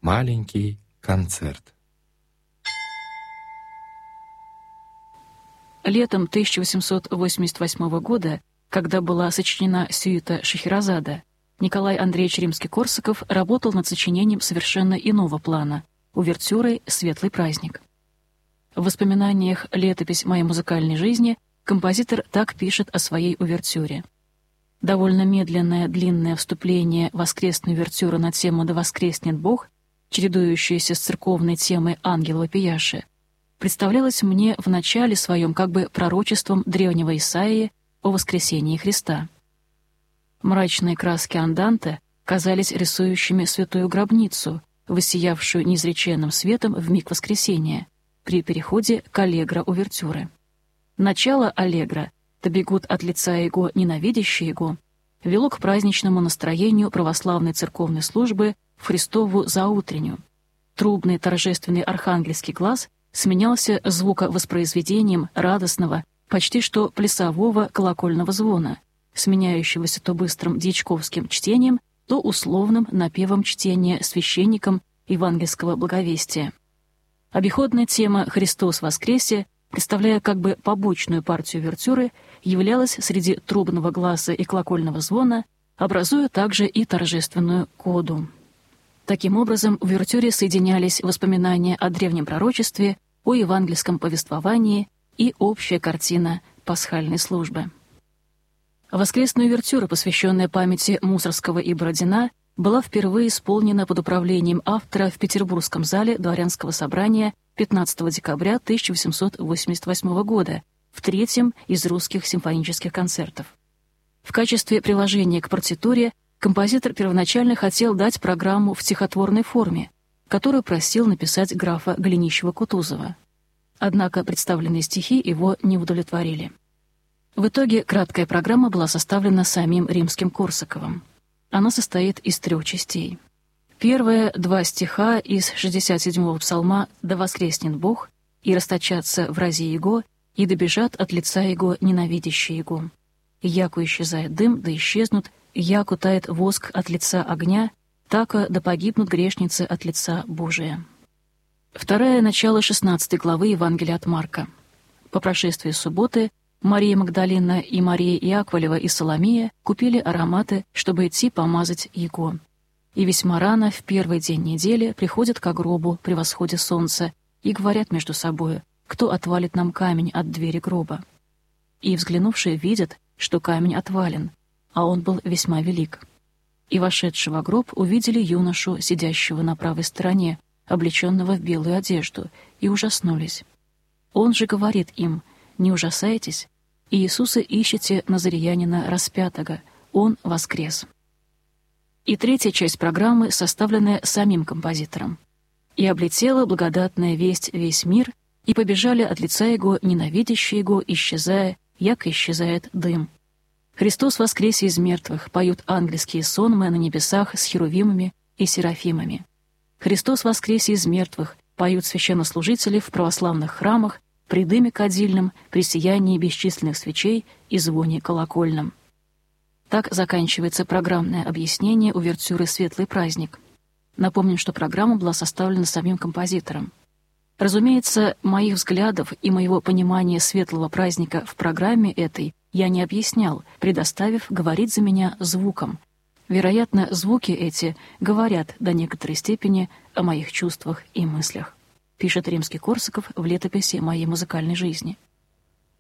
Маленький концерт. Летом 1888 года, когда была сочинена сюита Шахерезада, Николай Андреевич Римский-Корсаков работал над сочинением совершенно иного плана — увертюрой «Светлый праздник». В воспоминаниях «Летопись моей музыкальной жизни» композитор так пишет о своей увертюре. Довольно медленное, длинное вступление воскресной увертюры на тему «Да воскреснет Бог», чередующееся с церковной темой «Ангел вопияши», представлялось мне в начале своем как бы пророчеством древнего Исаии о воскресении Христа. Мрачные краски анданте казались рисующими святую гробницу, воссиявшую неизреченным светом в миг воскресения, при переходе к аллегро увертюры. Начало аллегро «Да бегут от лица его ненавидящие его» вело к праздничному настроению православной церковной службы в Христову заутреннюю. Трубный торжественный архангельский глаз сменялся звуковоспроизведением радостного, почти что плясового колокольного звона, сменяющегося то быстрым дьячковским чтением, то условным напевом чтения священником евангельского благовестия. Обиходная тема «Христос воскресе», представляя как бы побочную партию увертюры, являлась среди трубного гласа и колокольного звона, образуя также и торжественную коду. Таким образом, в увертюре соединялись воспоминания о древнем пророчестве, о евангельском повествовании и общая картина пасхальной службы. Воскресная увертюра, посвященная памяти Мусоргского и Бородина, была впервые исполнена под управлением автора в Петербургском зале Дворянского собрания 15 декабря 1888 года в третьем из русских симфонических концертов. В качестве приложения к партитуре композитор первоначально хотел дать программу в стихотворной форме, которую просил написать графа Голенищева-Кутузова. Однако представленные стихи его не удовлетворили. В итоге краткая программа была составлена самим Римским-Корсаковым. Она состоит из 3 частей. Первые 2 стиха из 67-го псалма «Да воскреснет Бог, и расточатся врази Его, и добежат от лица Его ненавидящие Его. Яко исчезает дым, да исчезнут, яко тает воск от лица огня, тако да погибнут грешницы от лица Божия». Второе начало 16 главы Евангелия от Марка. По прошествии субботы Мария Магдалина и Мария Иаквлева и Соломея купили ароматы, чтобы идти помазать Его. И весьма рано, в первый день недели, приходят ко гробу при восходе солнца и говорят между собою: «Кто отвалит нам камень от двери гроба?» И, взглянувшие, видят, что камень отвален, а он был весьма велик. И, вошедшие во гроб, увидели юношу, сидящего на правой стороне, облеченного в белую одежду, и ужаснулись. Он же говорит им: «Не ужасайтесь, Иисуса ищете назареянина распятого, Он воскрес». И третья часть программы, составленная самим композитором. «И облетела благодатная весть весь мир, и побежали от лица Его ненавидящие Его, исчезая, яко исчезает дым. Христос воскресе из мертвых, поют ангельские сонмы на небесах с херувимами и серафимами. Христос воскресе из мертвых, поют священнослужители в православных храмах, при дыме кадильном, при сиянии бесчисленных свечей и звоне колокольном». Так заканчивается программное объяснение увертюры «Светлый праздник». Напомним, что программа была составлена самим композитором. Разумеется, моих взглядов и моего понимания светлого праздника в программе этой я не объяснял, предоставив говорить за меня звуком. Вероятно, звуки эти говорят до некоторой степени о моих чувствах и мыслях, пишет Римский-Корсаков в летописи моей музыкальной жизни.